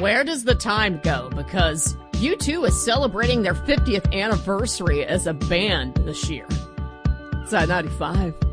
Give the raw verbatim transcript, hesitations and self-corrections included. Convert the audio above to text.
where does the time go? Because U two is celebrating their fiftieth anniversary as a band this year. It's I ninety-five.